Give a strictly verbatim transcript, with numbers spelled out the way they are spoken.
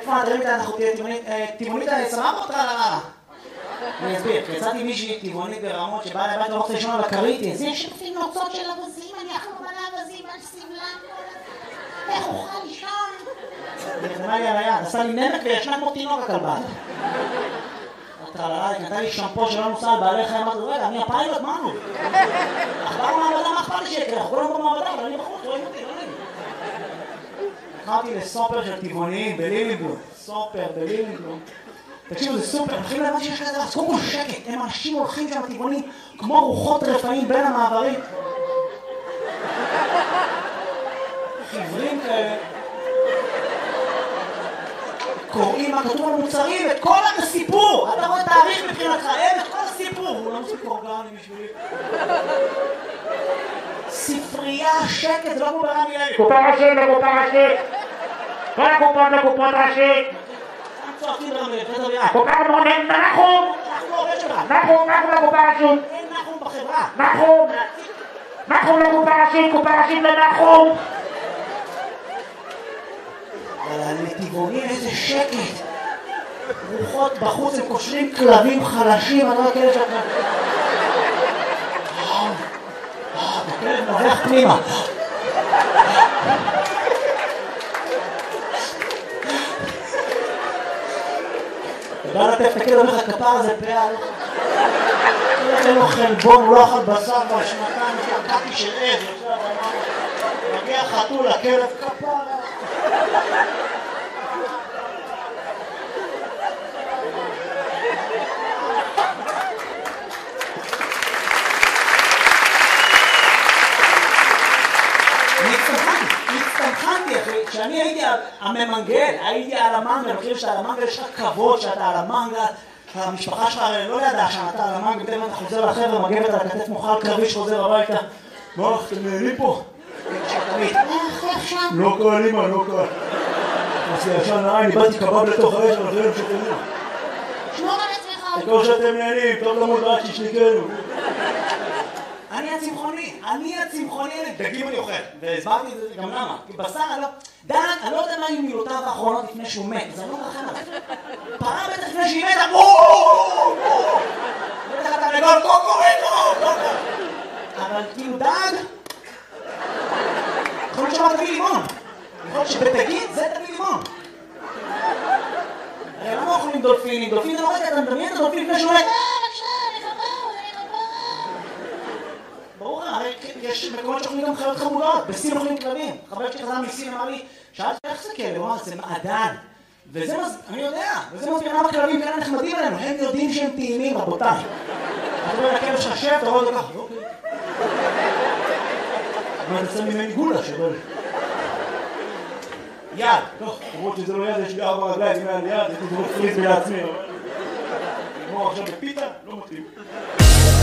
תשמע, תראה איתה, אנחנו תהיה טבעונית סבבה או טרללה? אני אסביר, כי יצאתי מישהי טבעונית ברמות שבאה לבית לא רוצה לישון על הקריטי. זה שותפים נוצות של אבזים, אני אכלו מלא אבזים על סבלם. איך אוכל לישון? היא נתנה לי על היד, עשה לי נמק וישנה כמו תינוק הכלבה. טרללה, היא נתנה לי שמפו שלא נוסע על בעלי חיים, אמרתי, רגע, אני הפיילוט, מה נו? אכבר במעבדה, מה אכפת לי שיקרה? אנחנו כולם במעבדה, אבל אני בחוץ, רואים אותי, לא נעים. הלכתי לסופר של טבעוניים בלילינגלום, סופר בלילינגלום. תקשיבו, זה סופר, הולכים להבן שיש כזה, אז קודם כל שקט, הם אנשים הולכים שם טבעונים כמו רוחות רפאים בין המעברים. חברים כאלה. קוראים מה כתוב על מוצרים, את כל הסיפור! אתה רואה תאריך מבחינתך, אין את כל הסיפור! הוא לא מספיק אורגני בשבילי. ספרייה, שקט, זה לא כמו ברמי לוי. קופה ראשית לקופה ראשית. כל הקופות לקופות ראשית. צועקים ברמי לוי. קופה מונה, נחום! אנחנו עובד שלך. נחום, נחום לקופה ראשית. אין נחום בחברה. נחום! נחום לקופה ראשית, קופה ראשית לנחום! אבל הנתיבונים איזה שקט. רוחות בחוץ, הם קושרים כלבים חלשים, אני לא כאלה שאתה... הכלב נובח פנימה. אתה בא לטף, תקד אומר לך כפר הזה פעל. אין לו חלבון, הוא לא אכל בשר כבר שנתיים, שקעתי של עז, מגיע חתול, הכלב כפר. הצטמחנתי אחי, כשאני הייתי הממנגל, הייתי על המנגל, אני חושב שאתה על המנגל, יש לך כבוד שאתה על המנגל, המשפחה שלך לא ידעה שאתה על המנגל, בטח אתה חוזר לחבר'ה, מגבת על הכתף מוכל קרבי שחוזר הביתה. מה, אתם נהנים פה? לא קל, אמא, לא קל. עשי ישן נעי, אני באתי קבב לתוך האש, אבל זה לא שאתם נהנים. שמור על עצמך. כמו שאתם נהנים, טוב למוד רק שישניקנו. אני הצמחוני, אני הצמחוני, דגים אני אוכל, והסברתי את זה גם למה, כי בשר אני לא, דג, אני לא יודע מה היו מילותיו האחרונות לפני שהוא מת, אז אני לא מרחם עליו. פרה בטח לפני שהיא מתה, בואו! בטח אתה רגול, קוקוריקו, קוקו! אבל כאילו דג, יכול להיות שמה תביא לימון, יכול להיות שבתגיד זה תביא לימון. הרי למה אוכלים דולפינים? דולפינים זה לא רגע, אתה מדמיין את הדולפין לפני שהוא מת. ברור, הרי יש מקומות שאוכלים גם חיות חמודות, בסין אוכלים כלבים. חבר שלי חזר מסין אמר לי, שאלתי איך זה כלב? הוא אמר, זה מעדן. וזה, אני יודע, וזה מסביר למה כלבים כאלה נחמדים עלינו, הם יודעים שהם טעימים, רבותיי. אתה רואה לכלב שלך שב, אתה רואה אותו ככה, אוקיי. אבל אתה שם ממני גולה שבא לי. יד, טוב, למרות שזה לא יד, יש לי ארבע רגליים מעל יד, הייתי זה לא פריז לעצמי, אבל... נגמור עכשיו בפיתה, לא מתאים.